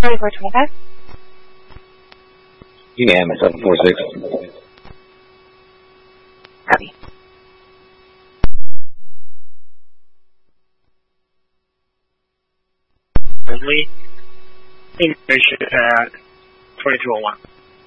4425. EM 746. Copy. Only information at 2201.